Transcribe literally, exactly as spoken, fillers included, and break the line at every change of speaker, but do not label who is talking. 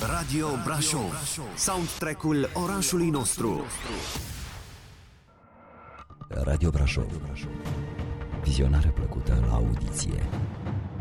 Radio Brașov, soundtrack-ul orașului nostru.
Radio Brașov, vizionare plăcută la audiție.